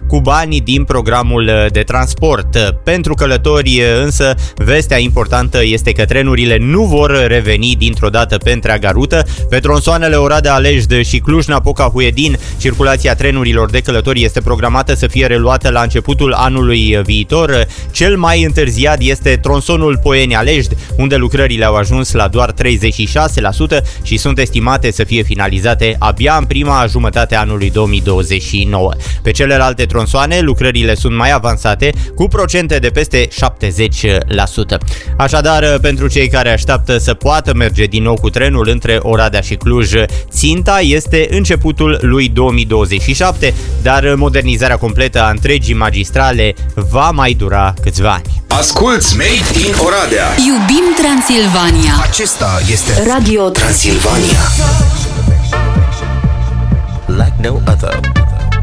cu banii din programul de transport. Pentru călători însă, vestea importantă este că trenurile nu vor reveni dintr-o dată pe întreaga rută. Pe tronsoanele Oradea-Alejd și Cluj-Napoca-Huedin, circulația trenurilor de călători este programată să fie reluată la începutul anului viitor. Cel mai întârziat este tronsonul Poieni-Alejd, unde lucrările au ajuns la doar 36% și sunt estimate să fie finalizate abia în prima jumătate a anului 2029. Pe celelalte tronsoane, lucrările sunt mai avansate, cu procente de peste 70%. Așadar, pentru cei care așteaptă să poată merge din nou cu trenul între Oradea și Cluj, ținta este începutul lui 2027, dar modernizarea completă a întregii magistrale va mai dura câțiva ani. Asculți Made in Oradea. Iubim Transilvania. Acesta este Radio Transilvania. Like no other.